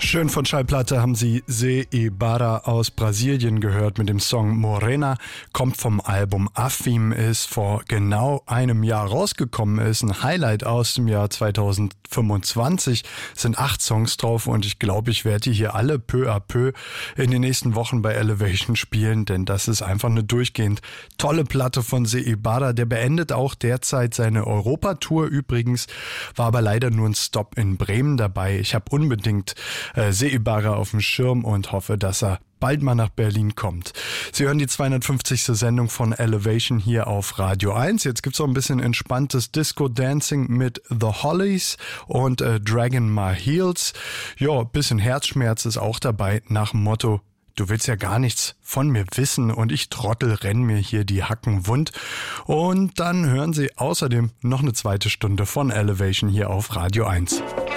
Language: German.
Schön von Schallplatte haben Sie Zé Ibarra aus Brasilien gehört mit dem Song Morena, kommt vom Album Afim, ist vor genau einem Jahr rausgekommen, ist ein Highlight aus dem Jahr 2025, sind 8 Songs drauf und ich glaube, ich werde die hier alle peu à peu in den nächsten Wochen bei Elevation spielen, denn das ist einfach eine durchgehend tolle Platte von Zé Ibarra, der beendet auch derzeit seine Europatour übrigens, war aber leider nur ein Stop in Bremen dabei. Ich habe unbedingt Zé Ibarra auf dem Schirm und hoffe, dass er bald mal nach Berlin kommt. Sie hören die 250. Sendung von Elevation hier auf Radio 1. Jetzt gibt's auch ein bisschen entspanntes Disco-Dancing mit The Hollies und Dragon My Heels. Ja, bisschen Herzschmerz ist auch dabei nach dem Motto: Du willst ja gar nichts von mir wissen und ich Trottel renn mir hier die Hacken wund. Und dann hören Sie außerdem noch eine zweite Stunde von Elevation hier auf Radio 1.